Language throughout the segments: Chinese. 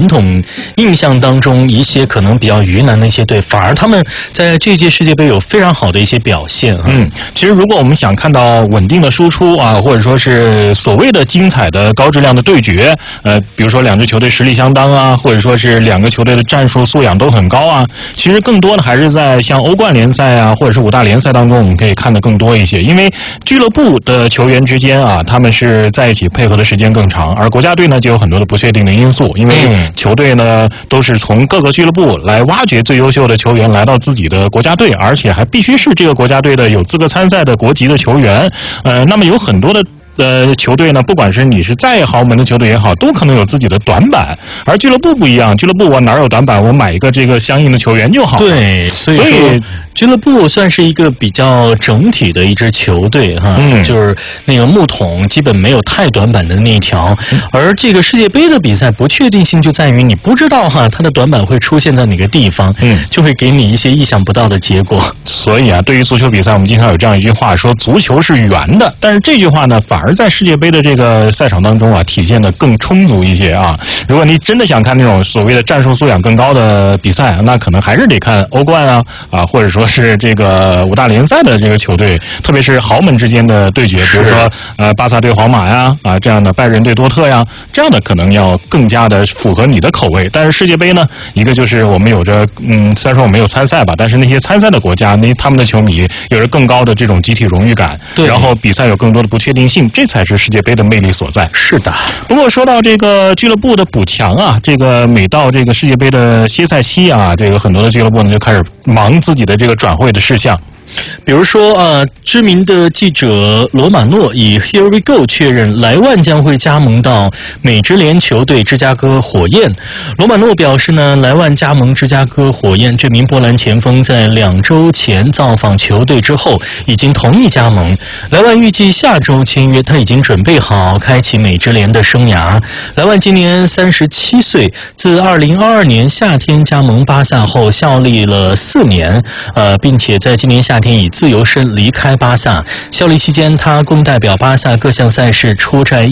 传统印象当中一些可能比较鱼腩的一些队，反而他们在这届世界杯有非常好的一些表现啊。 其实如果我们想看到稳定的输出啊，或者说是所谓的精彩的高质量的对决，比如说两支球队实力相当啊，或者说是两个球队的战术素养都很高啊，其实更多的还是在像欧冠联赛啊，或者是5大联赛当中，我们可以看得更多一些。因为俱乐部的球员之间啊，他们是在一起配合的时间更长，而国家队呢就有很多的不确定的因素，因为球队呢都是从各个俱乐部来挖掘最优秀的球员来到自己的国家队，而且还必须是这个国家队的有资格参赛的国籍的球员。那么有很多的球队呢，不管是你是再豪门的球队也好，都可能有自己的短板，而俱乐部不一样，俱乐部我哪有短板，我买一个这个相应的球员就好了。 对，所以说俱乐部算是一个比较整体的一支球队哈，就是那个木桶基本没有太短板的那一条，而这个世界杯的比赛不确定性就在于你不知道哈它的短板会出现在哪个地方，就会给你一些意想不到的结果。 所以啊，对于足球比赛，我们经常有这样一句话说，足球是圆的，但是这句话呢，反而在世界杯的这个赛场当中啊，体现的更充足一些啊。如果你真的想看那种所谓的战术素养更高的比赛，那可能还是得看欧冠啊，或者说是这个5大联赛的这个球队，特别是豪门之间的对决，比如说巴萨对皇马呀，这样的拜仁对多特呀，这样的可能要更加的符合你的口味。但是世界杯呢，一个就是我们有着虽然说我没有参赛吧，但是那些参赛的国家，他们的球迷有着更高的这种集体荣誉感，然后比赛有更多的不确定性，这才是世界杯的魅力所在。 是的。 不过说到这个俱乐部的补强啊，这个每到这个世界杯的歇赛期啊，这个很多的俱乐部呢就开始忙自己的这个转会的事项。 比如说知名的记者罗马诺以 Here We Go 确认莱万将会加盟到美职联球队芝加哥火焰。罗马诺表示呢，莱万加盟芝加哥火焰，这名波兰前锋在2周前造访球队之后已经同意加盟。莱万预计下周签约，他已经准备好开启美职联的生涯。莱万今年37岁，自2022年夏天加盟巴萨后效力了4年，并且在今年夏天以自由身离开巴萨。效力期间，他共代表巴萨各项赛事出战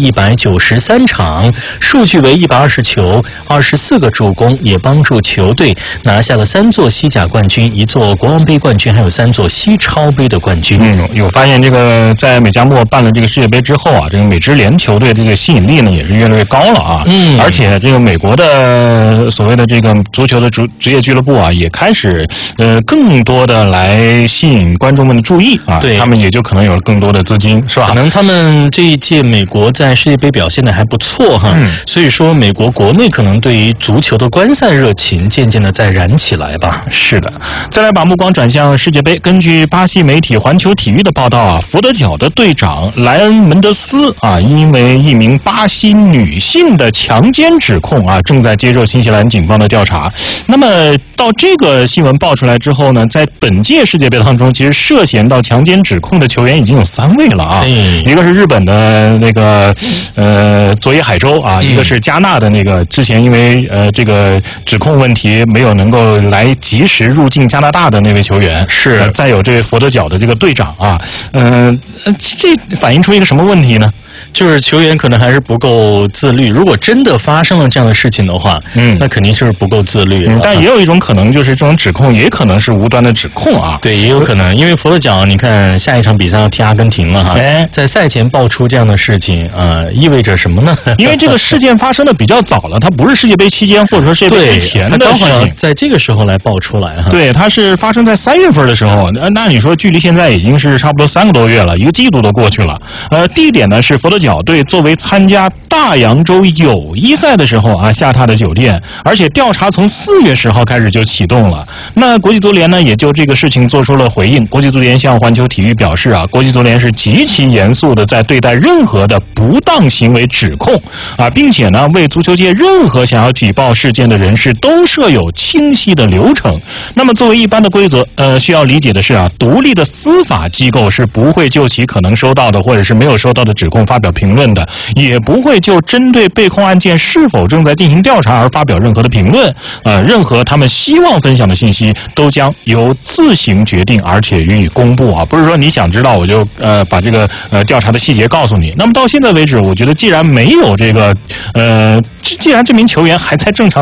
193场，数据为120球、24个助攻，也帮助球队拿下了3座西甲冠军、1座国王杯冠军，还有3座西超杯的冠军。 有发现这个在美加墨办了这个世界杯之后啊，这个美职联球队这个吸引力呢也是越来越高了啊。而且这个美国的所谓的这个足球的职业俱乐部啊，也开始更多的来吸引观众们的注意啊，对，他们也就可能有了更多的资金，是吧？ 可能他们这一届美国在世界杯表现的还不错哈，所以说美国国内可能对于足球的观赛热情渐渐的在燃起来吧。 是的，再来把目光转向世界杯。根据巴西媒体环球体育的报道啊，佛得角的队长莱恩门德斯啊，因为一名巴西女性的强奸指控啊，正在接受新西兰警方的调查。那么到这个新闻爆出来之后呢，在本届世界杯当中，其实涉嫌到强奸指控的球员已经有3位了啊。一个是日本的那个佐野海洲啊，一个是加纳的那个之前因为这个指控问题没有能够来及时入境加拿大的那位球员，是再有这位佛得角的这个队长啊，这反映出一个什么问题呢？ 就是球员可能还是不够自律。如果真的发生了这样的事情的话，那肯定是不够自律。 但也有一种可能，就是这种指控也可能是无端的指控啊。 对，也有可能，因为佛得角，你看下一场比赛要踢阿根廷了哈，在赛前爆出这样的事情，意味着什么呢？ 因为这个事件发生的比较早了，它不是世界杯期间或者说世界杯之前的事情， 在这个时候来爆出来哈。 对，它是发生在3月份的时候，那你说距离现在已经是差不多3个多月了，1个季度都过去了。地点呢是佛得角队作为参加大洋洲友谊赛的时候啊下榻的酒店，而且调查从4月10号开始就启动了。那国际足联呢也就这个事情做出了回应。国际足联向环球体育表示啊，国际足联是极其严肃的在对待任何的不当行为指控啊，并且呢为足球界任何想要举报事件的人士都设有清晰的流程。那么作为一般的规则，需要理解的是啊，独立的司法机构是不会就其可能收到的或者是没有收到的指控发表评论的，也不会就针对被控案件是否正在进行调查而发表任何的评论。任何他们希望分享的信息都将由自行决定，而且予以公布啊，不是说你想知道我就把这个调查的细节告诉你。那么到现在为止，我觉得既然没有这个既然这名球员还在正常